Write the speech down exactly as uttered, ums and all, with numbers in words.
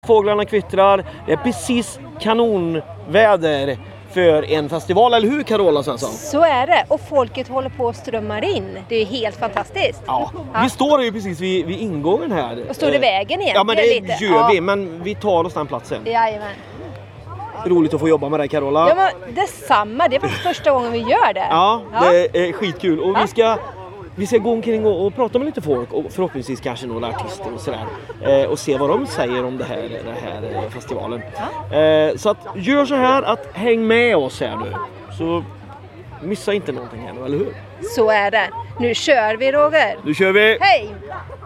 Fåglarna kvittrar. Det är precis kanonväder för en festival, eller hur Carola Svensson? Så är det, och folket håller på att strömmar in. Det är helt fantastiskt. Ja, ja. Vi står ju precis vid, vid ingången här. Och står i vägen igen. Ja, men det lite. gör ja. vi, men vi tar oss den platsen. Jajamän. Roligt att få jobba med dig, Carola. Ja, men detsamma. Det var första gången vi gör det. Ja, det är skitkul. Och ja. vi ska... Vi ska gå omkring och, och prata med lite folk och förhoppningsvis kanske några artister och sådär. Eh, och se vad de säger om det här, den här festivalen. Ja. Eh, så att gör så här att häng med oss här nu. Så missa inte någonting här nu, eller hur? Så är det. Nu kör vi, Roger. Nu kör vi! Hej!